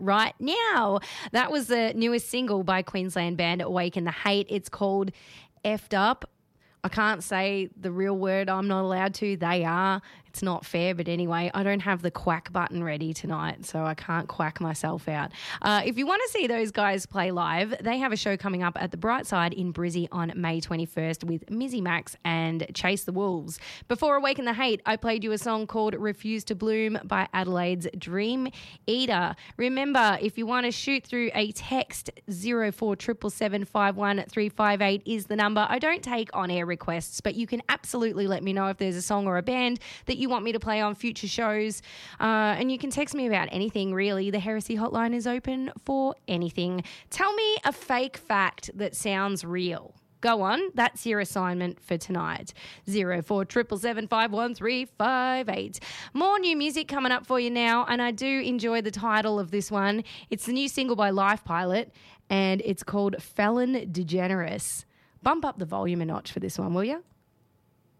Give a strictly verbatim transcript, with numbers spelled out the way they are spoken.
right now. That was the newest single by Queensland band Awaken the Hate. It's called Effed Up. I can't say the real word. I'm not allowed to. They are. It's not fair, but anyway, I don't have the quack button ready tonight, so I can't quack myself out. Uh, if you want to see those guys play live, they have a show coming up at the Brightside in Brizzy on May twenty-first with Mizzy Max and Chase the Wolves. Before Awaken the Hate, I played you a song called Refuse to Bloom by Adelaide's Dream Eater. Remember, if you want to shoot through a text, zero four seven seven five one three five eight is the number. I don't take on-air requests, but you can absolutely let me know if there's a song or a band that you want me to play on future shows, uh, and you can text me about anything, really. The Heresy Hotline is open for anything. Tell me a fake fact that sounds real. Go on, that's your assignment for tonight. zero four seven seven five one three five eight. More new music coming up for you now, and I do enjoy the title of this one. It's the new single by Life Pilot, and it's called Felon Degeneres. Bump up the volume a notch for this one, will you?